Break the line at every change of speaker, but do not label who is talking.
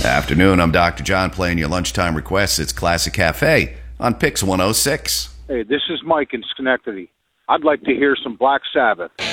Afternoon, I'm Dr. John playing your lunchtime requests. It's Classic Cafe on Pix 106.
Hey, this is Mike in Schenectady. I'd like to hear some Black Sabbath.